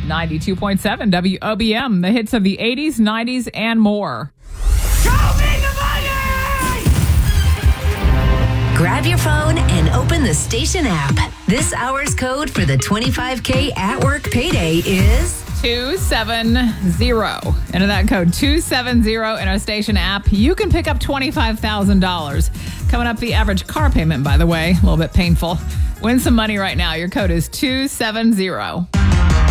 92.7 WOBM, the hits of the 80s, 90s, and more. Grab your phone and open the station app. This hour's code for the 25K at work payday is 270. Enter that code 270 in our station app. You can pick up $25,000. Coming up, the average car payment, by the way, a little bit painful. Win some money right now. Your code is 270.